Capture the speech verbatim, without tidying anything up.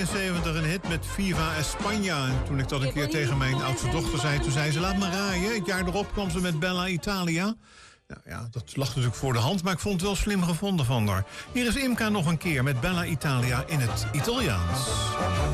tweeënzeventig een hit met Viva España. En toen ik dat een keer tegen mijn oudste dochter zei, toen zei ze, laat me raaien. Het jaar erop kwam ze met Bella Italia. Nou ja, dat lag natuurlijk voor de hand, maar ik vond het wel slim gevonden van haar. Hier is Imka nog een keer met Bella Italia in het Italiaans.